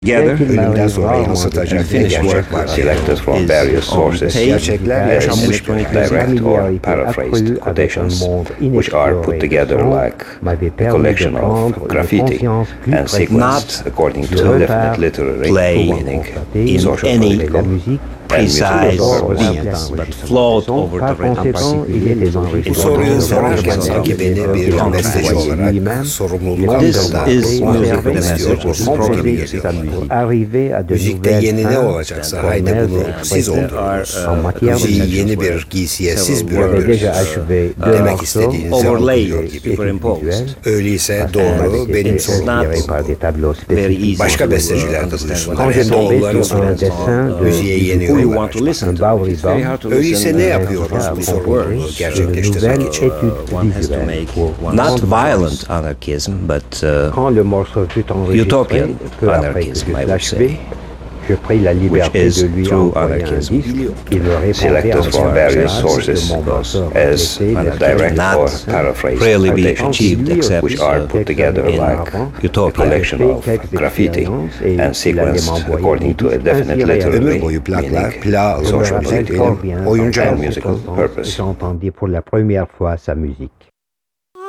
Together, Ölümden sonra yansıtacak bir gerçek var. Selected from various sources, Gerçekler yaşanmış direct or paraphrased quotations, which are put together like a collection of graffiti and sequenced according to definite literary play meaning, in social, any political, precise purpose. beats, but float over the rhythm. Bu soruyu sorarken sanki beni bir besteci olarak sorumluluk This altında is bulundurmak music istiyor message gibi geliyor. Müzikte yeni ne olacaksa haydi bunu siz oldurunuz. Müziği yeni bir giysiye siz büründürüz. Demek istediğinizi overlaid, algılıyor gibi. superimposed. Öyleyse doğru benim sorumluluğum. Başka besteciler de duysun. Doğrularınız müziğe yeni Who you yollar want to açmak. listen to. It's very hard to Öyleyse listen ne to yapıyoruz bu sorumluluğu gerçekleştirmek için? one has to make not violent anarchism, but utopian anarchism, I would say, which is true anarchism. Selected from various sources as direct or paraphrased Rarely be quotations, achieved except which are put together in like a utopia. collection of graffiti and sequenced according to a definite Ömür literary boyu plaklar, meaning, plağı social, alınmak political, benim oyuncu and almak. musical purpose. J'entendais pour la première fois sa musique.